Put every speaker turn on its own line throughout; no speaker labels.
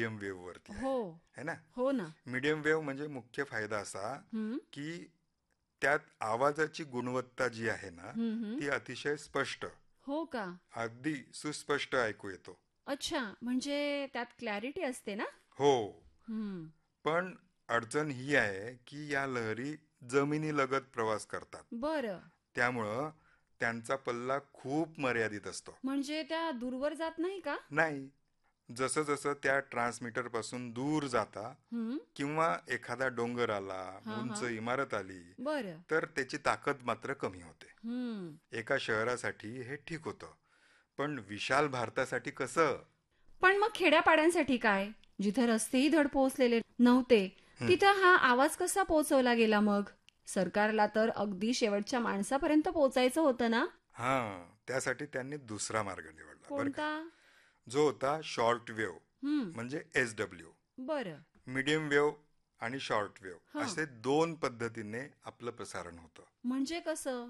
Medium wave वरती आहे,
हो.
है ना.
हो ना.
मीडियम वेव्ह म्हणजे मुख्य फायदा असा
हं.
की त्यात आवाजाची गुणवत्ता जी आहे ना
हं, हं.
ती अतिशय स्पष्ट,
हो का?
अगदी सुस्पष्ट ऐकू येतो.
अच्छा, म्हणजे त्यात क्लॅरिटी असते ना?
हो,
हं.
पण अडचण ही आहे की या लहरी जमिनीलगत प्रवास करतात.
बरं.
त्यामुळं त्यांचा पल्ला खूप मर्यादित असतो.
म्हणजे त्या दूरवर जात नाही का?
नाही, जसं जसं त्या ट्रान्समीटर पासून दूर जाता
हं.
किंवा एखादा डोंगर आला,
हां,
उंच
हां.
इमारत आली,
बरं.
तर त्याची ताकद मात्र कमी होते.
हं.
एका शहरासाठी हे ठीक होतं, पण विशाल भारतासाठी कसं?
पण मग खेड्यापाड्यांसाठी काय? जिथे रस्तेही धड पोहोचलेले नव्हते,
हं,
तिथं हा आवाज कसा पोहोचवला गेला मग? सरकारला तर अगदी शेवटच्या माणसापर्यंत पोहोचायचं होतं ना?
हां, त्यासाठी त्यांनी दुसरा मार्ग निवडला बरं का,
कोणता?
जो होता शॉर्ट वेव्ह,
हं.
म्हणजे SW.
बरं.
मीडियम वेव्ह आणि शॉर्ट वेव्ह
हं.
असे दोन पद्धतीने आपलं प्रसारण होतं.
म्हणजे कसं?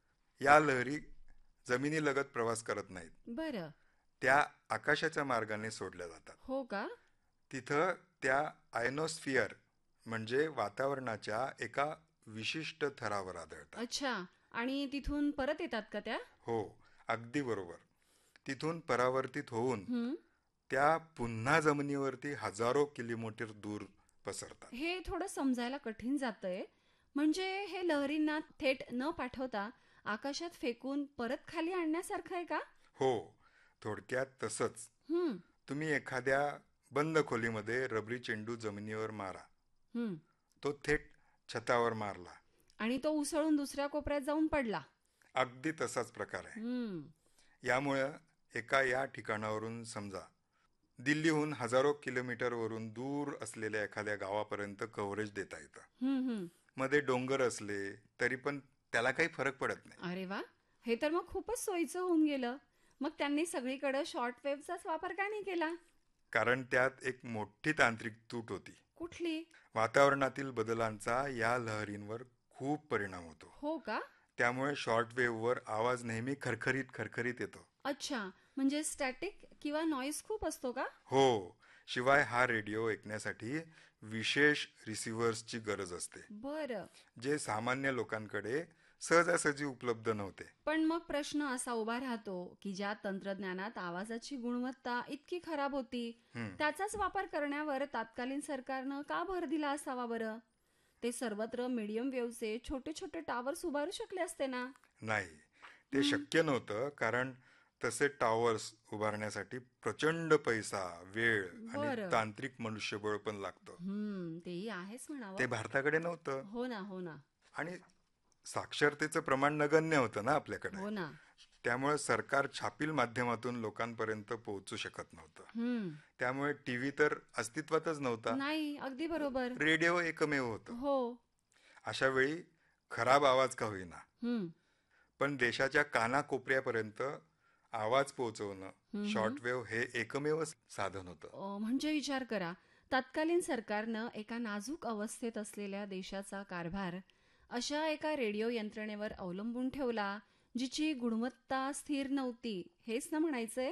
या लहरी जमिनीलगत प्रवास करत नाहीत,
बरं.
त्या आकाशाच्या मार्गाने सोडल्या जातात.
हो का?
तिथं त्या आयनोस्फिअर म्हणजे वातावरणाच्या एका विशिष्ट थरावर आढळतात.
अच्छा. आणि तिथून परत येतात का त्या?
हो, अगदी बरोबर. तिथून परावर्तित होऊन
हं.
त्या पुन्हा जमिनीवरती हजारो किलोमीटर दूर पसरतात.
हे थोडं समजायला कठीण जातंय. म्हणजे हे लहरींना थेट न पाठवता आकाशात फेकून परत खाली आणण्यासारखं आहे का?
हो, थोडक्यात तसंच.
हं.
तुम्ही एखाद्या बंद खोलीमध्ये रबरी चेंडू जमिनीवर मारा,
हं.
तो थेट छतावर मारला,
आणि तो उसळून दुसऱ्या कोपऱ्यात जाऊन पडला.
अगदी तसाच प्रकार आहे.
हं.
यामुळं एका या ठिकाणावरून समजा दिल्लीहून हजारो किलोमीटरवरून दूर असलेल्या एखाद्या गावापर्यंत कव्हरेज देता येतं.
हं, हं.
मध्ये डोंगर असले तरी पण त्याला काही फरक पडत नाही.
अरे वा, हे तर मग खूपच सोयीचं होऊन गेलं. मग त्यांनी सगळीकडे शॉर्ट वेव्हचाच वापर का नाही केला?
कारण त्यात एक मोठी तांत्रिक तूट होती.
कुठली?
वातावरणातील बदलांचा या लहरींवर खूप परिणाम होतो.
हो का?
त्यामुळे शॉर्ट वेव्हवर आवाज नेहमी खरखरीत खरखरीत येतो.
अच्छा, म्हणजे स्टॅटिक किंवा नॉईज खूप असतो का?
हो, शिवाय हा रेडिओ ऐकण्यासाठी विशेष रिसिव्हर्सची गरज असते,
बरं.
जे सामान्य लोकांकडे सहजासहजी उपलब्ध नव्हते.
पण मग प्रश्न असा उभा राहतो की ज्या तंत्रज्ञानात आवाजाची गुणवत्ता इतकी खराब होती,
हं,
त्याचाच वापर करण्यावर तात्कालीन सरकारनं का भर दिला असावा बरं? ते सर्वत्र मीडियम वेव्हचे छोटे छोटे टॉवर्स उभारू शकले असते ना?
नाही, ते
हं.
शक्य नव्हतं, कारण तसे टॉवर्स उभारण्यासाठी प्रचंड पैसा, वेळ आणि
बरं.
तांत्रिक मनुष्यबळ पण लागतं.
तेही आहेच
ते
म्हणावं.
भारताकडे नव्हतं
हो ना, हो ना.
आणि साक्षरतेचं प्रमाण नगण्य होतं ना आपल्याकडे.
हो ना.
त्यामुळे सरकार छापील माध्यमातून लोकांपर्यंत पोहोचू शकत नव्हतं.
हं.
त्यामुळे टीव्ही तर अस्तित्वातच नव्हता.
नाही, अगदी बरोबर.
रेडिओ एकमेव होतं.
हो.
अशा वेळी खराब आवाज का होईना,
हं.
पण देशाच्या कानाकोपऱ्यापर्यंत आवाज पोहोचवणं
हं, हं.
शॉर्टवेव्ह हे एकमेव साधन होतं.
म्हणजे विचार करा, तत्कालीन सरकारनं एका नाजूक अवस्थेत असलेल्या देशाचा कारभार अशा एका रेडिओ यंत्रणेवर अवलंबून ठेवला, जिची गुणवत्ता स्थिर नव्हती, हेच ना म्हणायचंय?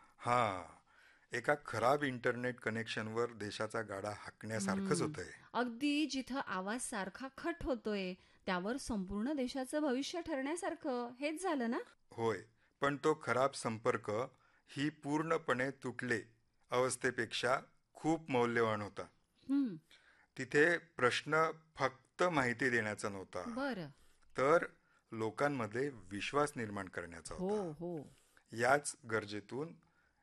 हा, एका खराब इंटरनेट कनेक्शनवर देशाचा गाडा हाकण्यासारखंच
हं.
होतंय.
अगदी जिथं आवाज सारखा खट होतोय, त्यावर संपूर्ण देशाचं भविष्य ठरण्यासारखं हेच झालं ना?
होय, पण तो खराब संपर्क ही पूर्णपणे तुटले अवस्थेपेक्षा खूप मौल्यवान होता.
हं.
तिथे प्रश्न फक्त माहिती देण्याचा नव्हता,
बरं.
तर लोकांमध्ये विश्वास निर्माण करण्याचा
हो,
होता.
हो.
याच गरजेतून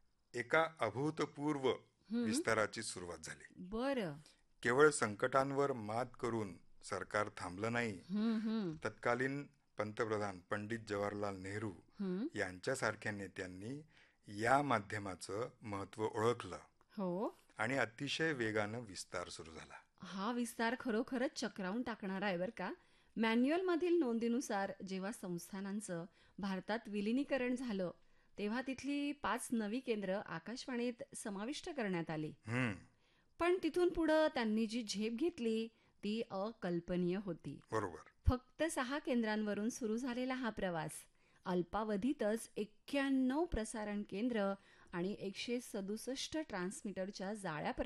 एका अभूतपूर्व
हं.
विस्ताराची सुरुवात झाली.
बरं.
केवळ संकटांवर मात करून सरकार थांबलं नाही.
हं, हं.
तत्कालीन पंतप्रधान पंडित जवाहरलाल नेहरू
हं.
यांच्यासारख्या नेत्यांनी या माध्यमाचं महत्त्व ओळखलं
हो.
आणि अतिशय वेगानं विस्तार सुरू झाला.
हा विस्तार खरोखरच चक्रावून टाकणारा आहे बरं का. मॅन्युअलमधील नोंदीनुसार जेव्हा संस्थानांचं भारतात विलिनीकरण झालं, तेव्हा तिथली 5 नवी केंद्र आकाशवाणीत समाविष्ट करण्यात आली.
हम्म,
पण तिथून पुढं त्यांनी जी झेप घेतली ती अकल्पनीय होती.
बरोबर.
फक्त 6 केंद्रांवरून सुरू झालेला हा प्रवास अल्पावधीतच 91 प्रसारण केंद्र आणि 167 ट्रान्समीटरच्या जाळ्यापर्यंत